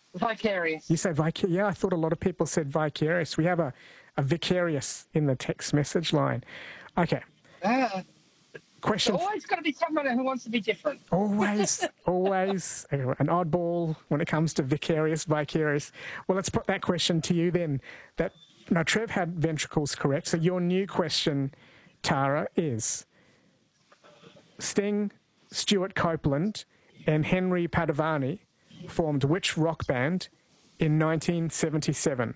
Vicarious. You say vicarious? Yeah, I thought a lot of people said vicarious. We have a vicarious in the text message line. Okay. Question. There's always got to be someone who wants to be different. Always. An oddball when it comes to vicarious. Well, let's put that question to you then. Now, Trev had ventricles correct. So your new question, Tara, is Sting, Stuart Copeland and Henry Padovani formed which rock band in 1977?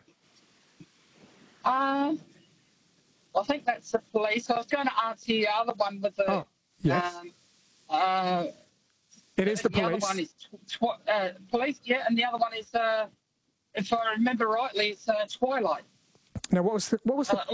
I think that's the Police. I was going to answer the other one with the... Oh, yes. It is the Police. The other one is Police, yeah, and the other one is, if I remember rightly, it's Twilight. Now, what was the...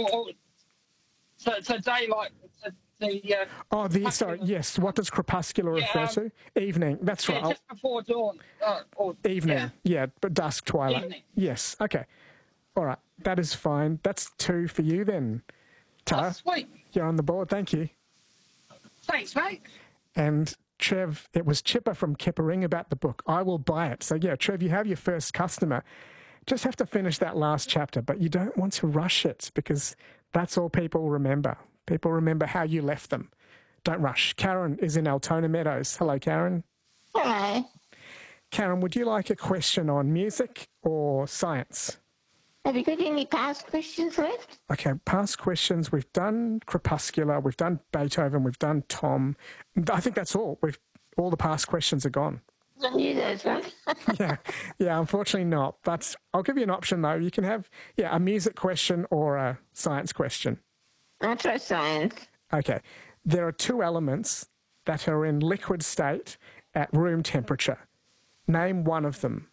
So daylight... sorry, yes. What does crepuscular refer to? Evening, that's right. Just before dawn. Evening, yeah, but dusk, twilight. Evening. Yes, okay. All right, that is fine. That's 2 for you then, Tara. Oh, sweet. You're on the board, thank you. Thanks, mate. And Trev, it was Chipper from Kippering about the book. I will buy it. So, yeah, Trev, you have your first customer. Just have to finish that last chapter, but you don't want to rush it because that's all people remember. People remember how you left them. Don't rush. Karen is in Altona Meadows. Hello, Karen. Hello. Karen, would you like a question on music or science? Have you got any past questions left? Okay, past questions. We've done Crepuscular, we've done Beethoven, we've done Tom. I think that's all. All the past questions are gone. I knew those ones. Yeah, unfortunately not. But I'll give you an option, though. You can have, a music question or a science question. I'll try science. Okay. There are 2 elements that are in liquid state at room temperature. Name one of them.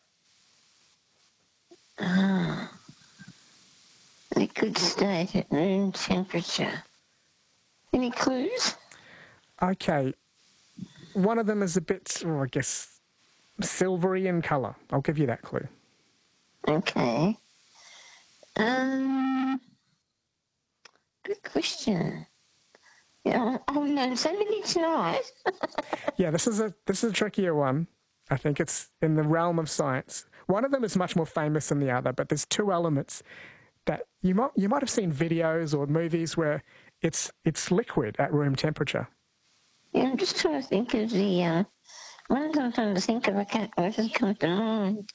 Liquid state at room temperature. Any clues? Okay. One of them is a bit, I guess, silvery in colour. I'll give you that clue. Okay. Good question. Yeah, I've known so many tonight. Yeah, this is a trickier one. I think it's in the realm of science. One of them is much more famous than the other, but there's 2 elements that you might have seen videos or movies where it's liquid at room temperature. Yeah, I'm just trying to think of the one I'm trying to think of. I just come to mind.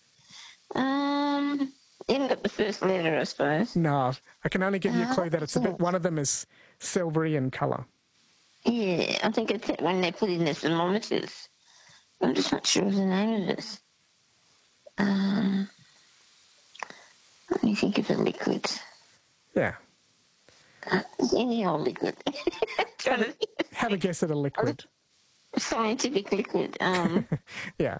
You haven't got the first letter, I suppose. No, I can only give you a clue that it's a bit. One of them is silvery in colour. Yeah, I think it's when they put in the thermometers. I'm just not sure of the name of it. Let me think of a liquid. Yeah. Any old liquid. Have a guess at a liquid. Scientific liquid. Yeah.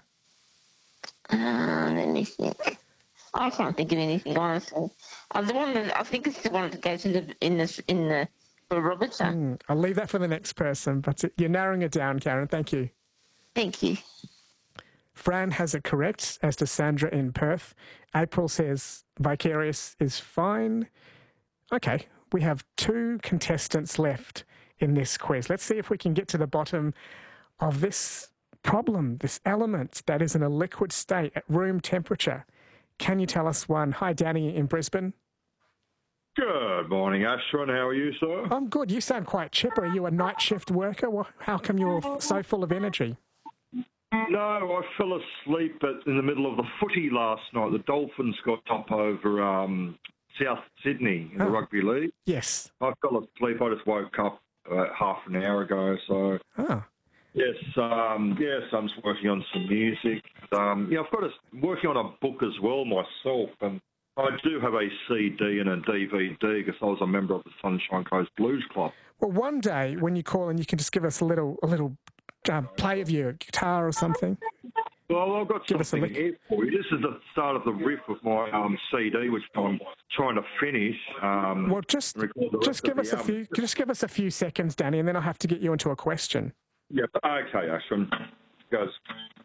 Let me think. I can't think of anything, honestly. The one that I think it's the one that goes in the barometer. I'll leave that for the next person, but you're narrowing it down, Karen. Thank you. Thank you. Fran has it correct, as does Sandra in Perth. April says vicarious is fine. Okay, we have 2 contestants left in this quiz. Let's see if we can get to the bottom of this problem, this element that is in a liquid state at room temperature. Can you tell us one? Hi, Danny in Brisbane. Good morning, Ashton. How are you, sir? I'm good. You sound quite chipper. Are you a night shift worker? How come you're so full of energy? No, I fell asleep in the middle of the footy last night. The Dolphins got top over South Sydney in the rugby league. Yes. I fell asleep. I just woke up half an hour ago. So yes, I'm just working on some music. I've got working on a book as well myself, and I do have a CD and a DVD because I was a member of the Sunshine Coast Blues Club. Well, one day when you call in, you can just give us a little play of your guitar or something. Well, I've got something here for you. This is the start of the riff of my CD, which I'm trying to finish. Well, just give us a few seconds, Danny, and then I'll have to get you into a question. Yep. Okay, Ashton. Goes.